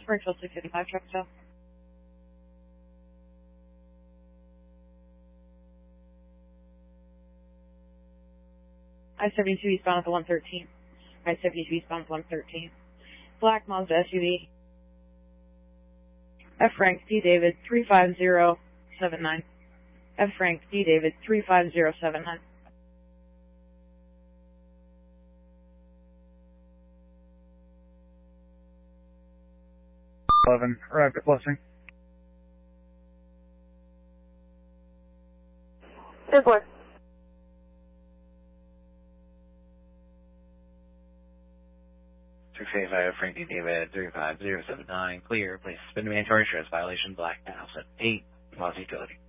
Springfield 655, truck stop. I-72 eastbound at the 113. I-72 eastbound at the 113. Black Mazda SUV. F. Frank D. David 35079. F. Frank D. David 35079. 11, arrived at Blessing. 10-4. Frank D. David 35079, clear, please suspend mandatory stress violation, black house at 8, Moss Utility.